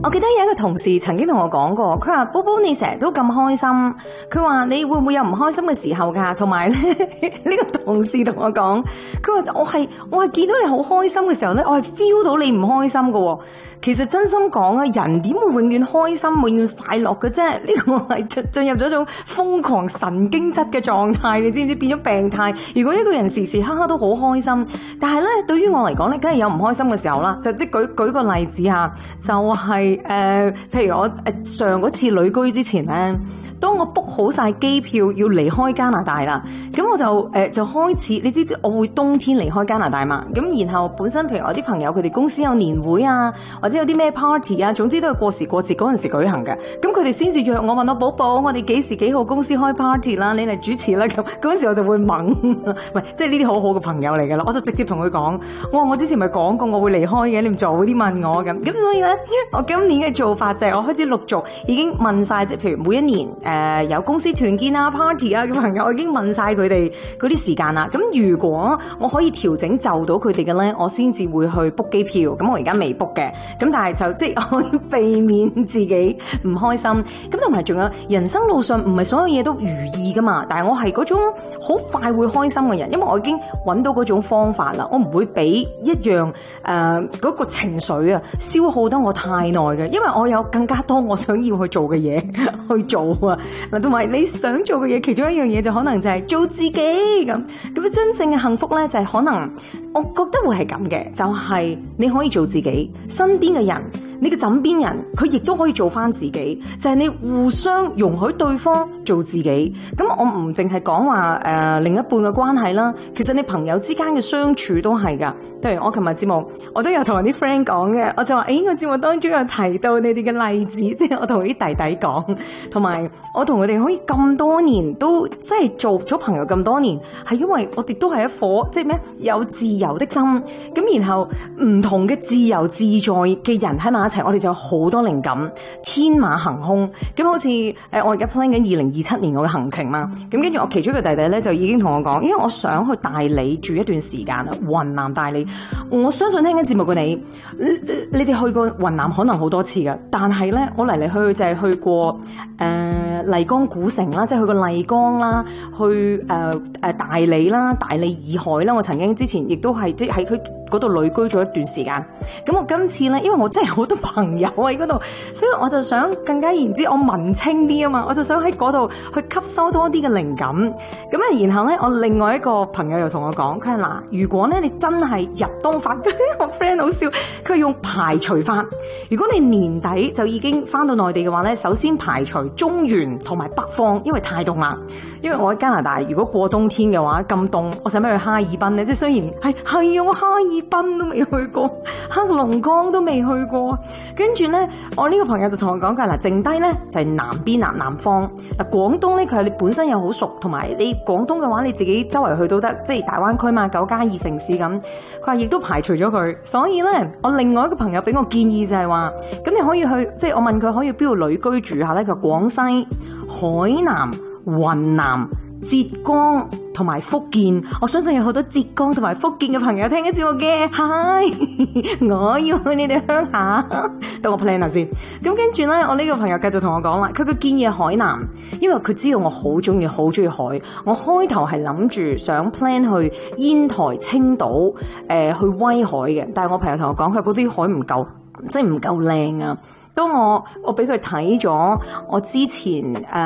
我記得有一個同事曾經同我講過，佢話寶寶你成日都咁開心，佢話你會唔會有唔開心嘅時候㗎？同埋咧呢個同事同我講，佢話我係見到你好開心嘅時候咧，我係 feel 到你唔開心㗎。其實真心講啊，人點會永遠開心、永遠快樂嘅啫？呢個係進入咗一種瘋狂神經質嘅狀態，你知唔知？變咗病態。如果一個人時時刻刻都好開心，但係咧對於我嚟講咧，梗係有唔開心嘅時候啦。就即舉個例子嚇，就係譬如我上嗰次旅居之前咧，當我 book 好晒機票要離開加拿大啦，咁我就開始，你知我會冬天離開加拿大嘛？咁然後本身譬如我啲朋友佢哋公司有年會啊，或者有啲咩 party 啊，總之都係過時過節嗰陣時舉行嘅。咁佢哋先至約我，問我寶寶，我哋幾時幾號公司開 party 啦？你嚟主持啦。咁嗰陣時我就會懵，唔係即係呢啲好好嘅朋友嚟㗎啦。我就直接同佢講，我之前咪講過我會離開嘅，你唔早啲問我咁。咁所以咧，我今年嘅做法就係我開始陸續已經問晒，即係譬如每一年有公司團建啊、party 啊嘅朋友，我已經問晒佢哋嗰啲時間啦。咁如果我可以調整就到佢哋嘅咧，我先至會去 book 機票。咁我而家未 book 嘅，咁但係就即係可以避免自己唔開心。咁同埋仲有人生路上唔係所有嘢都如意噶嘛，但係我係嗰種好快會開心嘅人，因為我已經揾到嗰種方法啦。我唔會俾一樣嗰個情緒啊消耗得我太耐嘅，因為我有更加多我想要去做嘅嘢去做啊。嗱，同埋你想做嘅嘢，其中一樣嘢就可能就係做自己咁。真正嘅幸福咧，就係可能我覺得會係咁嘅，就係你可以做自己，身邊嘅人，你嘅枕邊人，佢亦都可以做翻自己，就係你互相容許對方做自己。咁我唔淨係講話另一半嘅關係啦，其實你朋友之間嘅相處都係噶。譬如我琴日節目，我都有同我啲 friend 講嘅，我就話我節目當中有提到你哋嘅例子，即係我同啲弟弟講，同埋我同佢哋可以咁多年都即係做咗朋友咁多年，係因為我哋都係一顆即係咩有自由的心，咁然後唔同嘅自由自在嘅人喺埋一齊，我哋就有好多靈感，天馬行空。咁好似我而家 plan 緊2027年我嘅行程嘛，咁跟住我其中一個弟弟咧就已經同我講，因為我想去大理住一段時間啊，雲南大理。我相信聽緊節目嘅你哋去過雲南可能好多次噶，但係咧我嚟嚟去去就係去過麗江古城啦，即係去過麗江啦，去大理啦，大理洱海啦。我曾經之前亦都係即係喺佢嗰度旅居咗一段時間。咁我今次咧，因為我真係好多朋友喺嗰度，所以我就想更加言之我文青啲啊嘛，我就想喺嗰度去吸收多啲嘅靈感。咁啊，然後咧，我另外一個朋友又同我講，佢話嗱，如果咧你真係入冬法，我 friend 好笑，佢用排除法。如果你年底就已經翻到內地嘅話咧，首先排除中原同埋北方，因為太凍啦。因為我喺加拿大，如果過冬天嘅話咁凍，我使乜去哈爾濱咧？即係雖然係啊，我哈爾濱都未去過，黑龍江都未去過。跟住咧，我呢個朋友就同我講㗎嗱，剩低咧就係南邊南方嗱，廣東咧佢係你本身又好熟，同埋你廣東嘅話你自己周圍去都得，即係大灣區嘛，9+2城市咁。佢話亦都排除咗佢，所以咧我另外一個朋友俾我建議就係話，咁你可以去，即係我問佢可以邊度旅居住下咧？佢話廣西、海南、雲南、浙江同埋福建，我相信有好多浙江同埋福建嘅朋友聽緊節目嘅。Hi， 我要去你哋鄉下，等我 plan 下先。咁跟住咧，我呢個朋友繼續同我講啦，佢嘅建議係海南，因為佢知道我好中意海。我開頭係諗住想 plan 去煙台、青島，去威海嘅，但係我朋友同我講，佢嗰啲海唔夠，即係唔夠靚啊。當我俾佢睇咗，我之前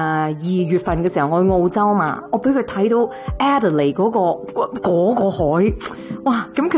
2月份嘅時候我去澳洲嘛，我俾佢睇到 Adelaide 嗰個海，哇！咁